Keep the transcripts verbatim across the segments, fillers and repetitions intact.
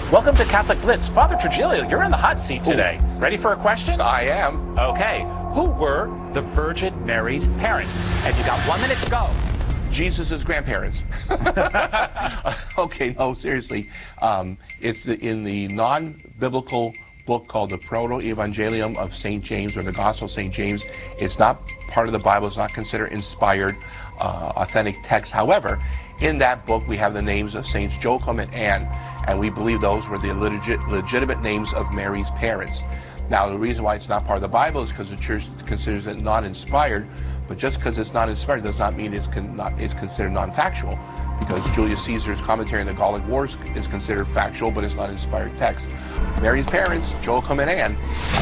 Welcome to Catholic Blitz. Father Trujillo, you're in the hot seat today. Ooh. Ready for a question? I am. Okay. Who were the Virgin Mary's parents? And you got one minute to go. Jesus' grandparents. Okay, no, seriously. Um, it's the, in the non-biblical book called the Proto-Evangelium of Saint James, or the Gospel of Saint James. It's not part of the Bible. It's not considered inspired, uh, authentic text. However, in that book, we have the names of Saints Joachim and Anne, and we believe those were the legit, legitimate names of Mary's parents. Now, the reason why it's not part of the Bible is because the Church considers it non-inspired, but just because it's not inspired does not mean it's, con not, it's considered non-factual, because Julius Caesar's commentary on the Gallic Wars is considered factual, but it's not inspired text. Mary's parents, Joachim and Anne.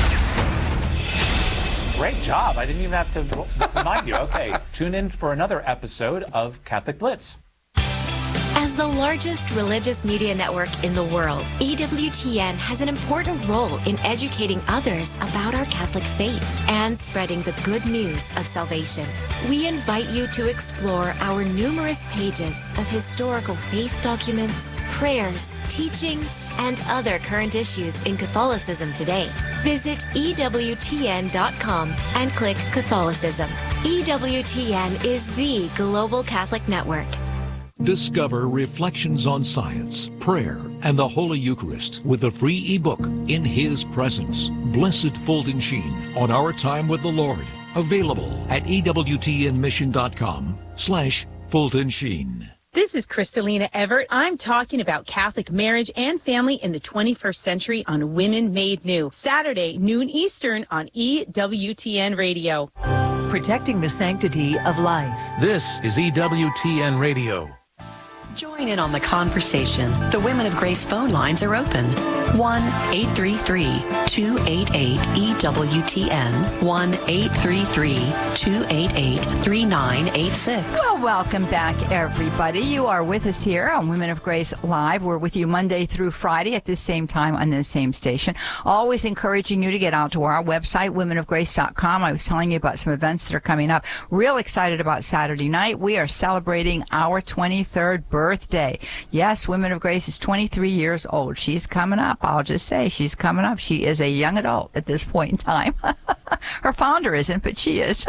Great job. I didn't even have to remind you. Okay, tune in for another episode of Catholic Blitz. As the largest religious media network in the world, E W T N has an important role in educating others about our Catholic faith and spreading the good news of salvation. We invite you to explore our numerous pages of historical faith documents, prayers, teachings, and other current issues in Catholicism today. Visit E W T N dot com and click Catholicism. E W T N is the global Catholic network. Discover Reflections on Science, Prayer, and the Holy Eucharist with a free ebook, In His Presence, Blessed Fulton Sheen on Our Time with the Lord. Available at E W T N mission dot com slash Fulton Sheen. This is Kristalina Everett. I'm talking about Catholic marriage and family in the twenty-first century on Women Made New. Saturday, noon Eastern on E W T N Radio. Protecting the sanctity of life. This is E W T N Radio. Join in on the conversation. The Women of Grace phone lines are open. one eight three three, two eight eight, E W T N. one eight three three, two eight eight, three nine eight six. Well, welcome back, everybody. You are with us here on Women of Grace Live. We're with you Monday through Friday at this same time on this same station. Always encouraging you to get out to our website, women of grace dot com. I was telling you about some events that are coming up. Real excited about Saturday night. We are celebrating our twenty-third birthday. Yes, Women of Grace is twenty-three years old. She's coming up. I'll just say she's coming up. She is a young adult at this point in time. Her founder isn't, but she is.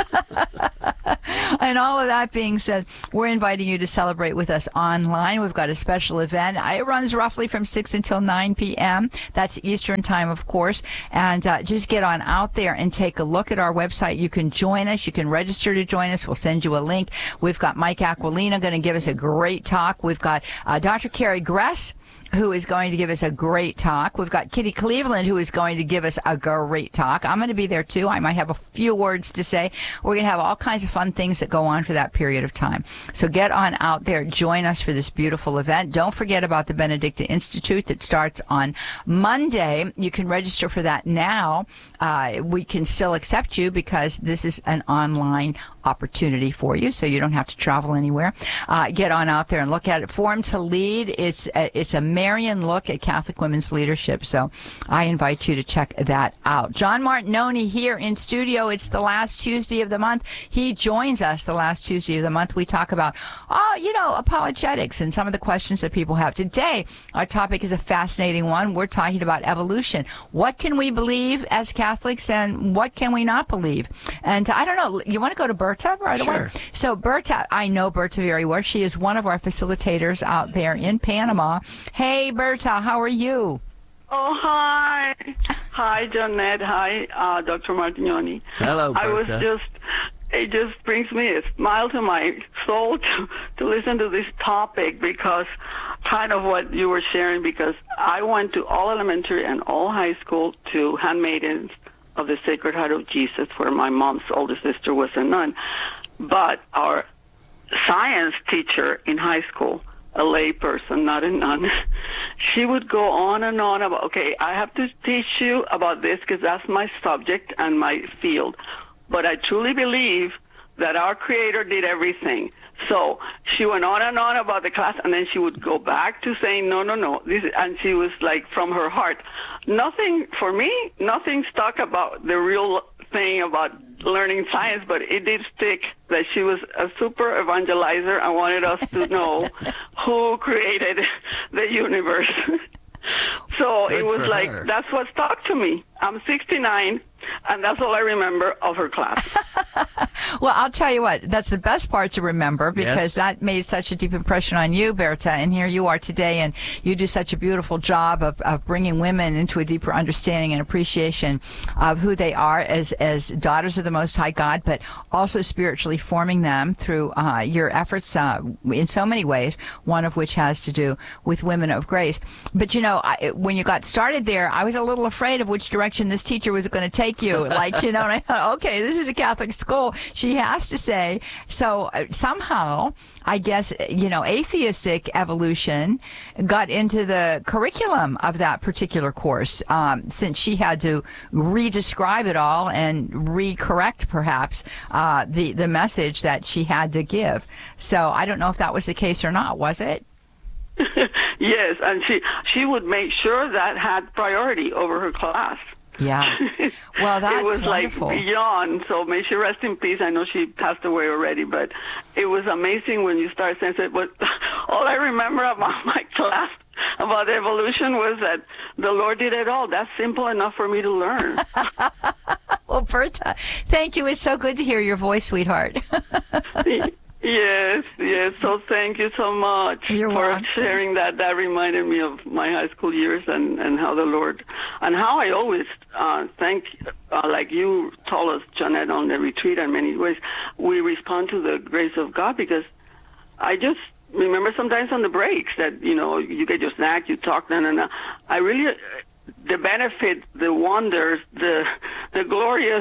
And all of that being said, we're inviting you to celebrate with us online. We've got a special event. It runs roughly from six until nine p.m. That's Eastern time, of course. And uh, just get on out there and take a look at our website. You can join us. You can register to join us. We'll send you a link. We've got Mike Aquilina going to give us a great talk. We've got uh, Doctor Carrie Gress, who is going to give us a great talk. We've got Kitty Cleveland, who is going to give us a great talk. I'm going to be there, too. I might have a few words to say. We're going to have all kinds of fun things that go on for that period of time. So get on out there. Join us for this beautiful event. Don't forget about the Benedicta Institute that starts on Monday. You can register for that now. Uh, we can still accept you because this is an online opportunity for you, so you don't have to travel anywhere. Uh, get on out there and look at it. Form to Lead. It's a, it's a Marian look at Catholic women's leadership, so I invite you to check that out. John Martinoni here in studio. It's the last Tuesday of the month. He joins us the last Tuesday of the month. We talk about, oh, you know, apologetics and some of the questions that people have. Today, our topic is a fascinating one. We're talking about evolution. What can we believe as Catholics and what can we not believe? And I don't know, you want to go to Berta right Sure. away? So Berta, I know Berta very well. She is one of our facilitators out there in Panama. Hey, Berta, how are you? Oh, hi. Hi, Jeanette. Hi, uh, Doctor Martignoni. Hello, Berta. I was just, it just brings me a smile to my soul to, to listen to this topic because kind of what you were sharing, because I went to all elementary and all high school to Handmaidens of the Sacred Heart of Jesus, where my mom's older sister was a nun. But our science teacher in high school, a lay person, not a nun, she would go on and on about, okay, I have to teach you about this because that's my subject and my field. But I truly believe that our Creator did everything. So she went on and on about the class, and then she would go back to saying, no, no, no. This, and she was like from her heart. Nothing, for me, nothing stuck about the real thing about learning science, but it did stick that she was a super evangelizer and wanted us to know who created the universe. So Good it was for like, her. that's what stuck to me. I'm sixty-nine, and that's all I remember of her class. Well, I'll tell you what, that's the best part to remember because Yes. that made such a deep impression on you, Berta, and here you are today, and you do such a beautiful job of, of bringing women into a deeper understanding and appreciation of who they are as, as daughters of the Most High God, but also spiritually forming them through uh, your efforts uh, in so many ways, one of which has to do with Women of Grace. But, you know, I, when you got started there, I was a little afraid of which direction this teacher was going to take you. Like, you know, and I thought, okay, this is a Catholic school. She has to say. So uh, somehow, I guess, you know, atheistic evolution got into the curriculum of that particular course, um, since she had to re-describe it all and re-correct, perhaps, uh, the, the message that she had to give. So I don't know if that was the case or not, was it? Yes, and she she would make sure that had priority over her class. Yeah. Well, that's it was wonderful. like beyond. So may she rest in peace. I know she passed away already, but it was amazing when you start saying it. But all I remember about my class about evolution was that the Lord did it all. That's simple enough for me to learn. Well, Berta, thank you. It's so good to hear your voice, sweetheart. Yes, yes. So thank you so much You're for welcome. sharing that. That reminded me of my high school years and, and how the Lord, and how I always uh, thank, uh, like you told us, Jeanette, on the retreat in many ways, we respond to the grace of God because I just remember sometimes on the breaks that, you know, you get your snack, you talk, and, and I really, the benefit, the wonders, the, the glorious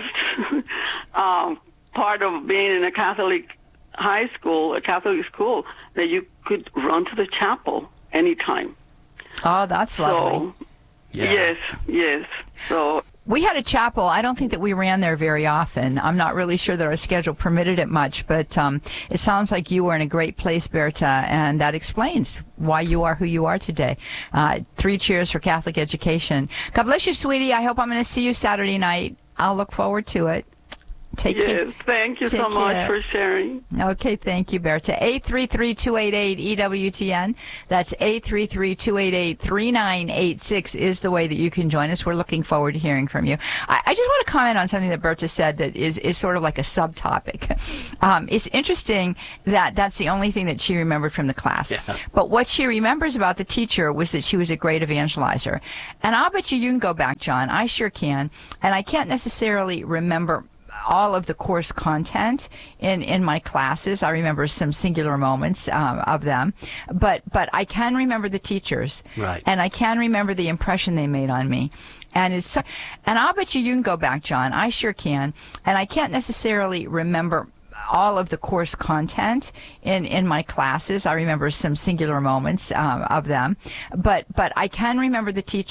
um, part of being in a Catholic high school, a Catholic school, that you could run to the chapel anytime. Oh, that's lovely. So, Yeah. yes, yes. So We had a chapel. I don't think that we ran there very often. I'm not really sure that our schedule permitted it much, but um, it sounds like you were in a great place, Berta, and that explains why you are who you are today. Uh, three cheers for Catholic education. God bless you, sweetie. I hope I'm going to see you Saturday night. I'll look forward to it. Take yes, care. thank you Take so much care. for sharing. Okay, thank you, Berta. eight three three, two eight eight, E W T N. That's eight three three, two eight eight, three nine eight six is the way that you can join us. We're looking forward to hearing from you. I, I just want to comment on something that Berta said that is, is sort of like a subtopic. Um, it's interesting that that's the only thing that she remembered from the class. Yeah. But what she remembers about the teacher was that she was a great evangelizer. And I'll bet you you can go back, John. I sure can. And I can't necessarily remember all of the course content in, in my classes. I remember some singular moments um, of them, but but I can remember the teachers, Right. and I can remember the impression they made on me. And it's and I'll bet you you can go back, John. I sure can, and I can't necessarily remember all of the course content in, in my classes. I remember some singular moments um, of them, but but I can remember the teachers.